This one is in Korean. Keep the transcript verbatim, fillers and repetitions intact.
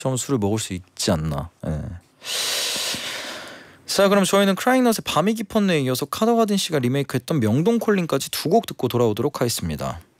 좀 술을 먹을 수 있지 않나. 예. 자, 그럼 저희는 크라잉넛의 밤이 깊었네에 이어서 카더가든 씨가 리메이크했던 명동콜링까지 두 곡 듣고 돌아오도록 하겠습니다.